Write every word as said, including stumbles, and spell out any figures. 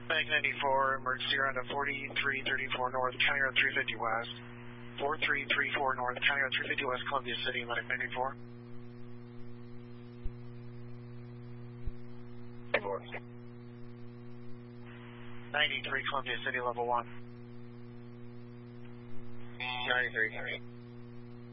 Mag ninety-four, emergency around at forty-three thirty-four North, County Road three fifty West. forty-three thirty-four North, County Road three fifty West, Columbia City, Mag ninety-four. ninety-three Columbia City, level one. ninety-three.